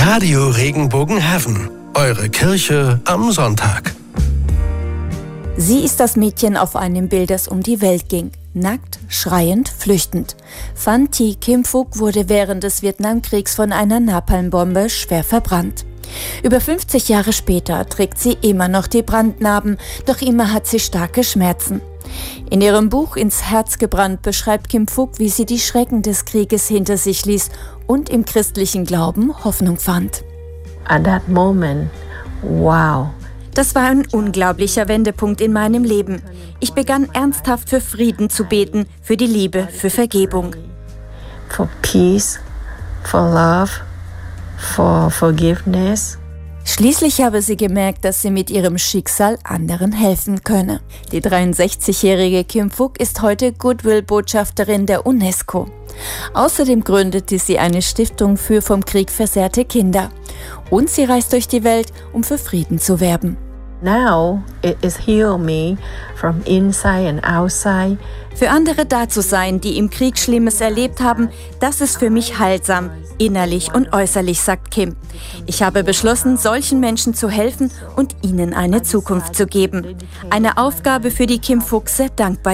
Radio Regenbogen Heaven, eure Kirche am Sonntag. Sie ist das Mädchen auf einem Bild, das um die Welt ging. Nackt, schreiend, flüchtend. Van Thi Kim Phuc wurde während des Vietnamkriegs von einer Napalmbombe schwer verbrannt. Über 50 Jahre später trägt sie immer noch die Brandnarben, doch immer hat sie starke Schmerzen. In ihrem Buch »Ins Herz gebrannt« beschreibt Kim Phuc, wie sie die Schrecken des Krieges hinter sich ließ und im christlichen Glauben Hoffnung fand. At that moment, wow. Das war ein unglaublicher Wendepunkt in meinem Leben. Ich begann ernsthaft für Frieden zu beten, für die Liebe, für Vergebung. For peace, for love, for forgiveness. Schließlich habe sie gemerkt, dass sie mit ihrem Schicksal anderen helfen könne. Die 63-jährige Kim Phuc ist heute Goodwill-Botschafterin der UNESCO. Außerdem gründete sie eine Stiftung für vom Krieg versehrte Kinder. Und sie reist durch die Welt, um für Frieden zu werben. Now it is heal me from inside and outside. Für andere da zu sein, die im Krieg Schlimmes erlebt haben, das ist für mich heilsam, innerlich und äußerlich, sagt Kim. Ich habe beschlossen, solchen Menschen zu helfen und ihnen eine Zukunft zu geben. Eine Aufgabe, für die Kim Phuc sehr dankbar